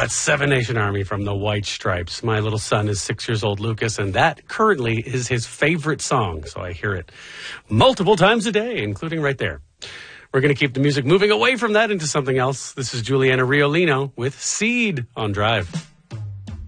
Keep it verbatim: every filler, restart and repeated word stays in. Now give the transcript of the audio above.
it's Seven Nation Army from the White Stripes. My little son is six years old, Lucas, and that currently is his favorite song. So I hear it multiple times a day, including right there. We're going to keep the music moving away from that into something else. This is Juliana Riolino with Seed on Drive.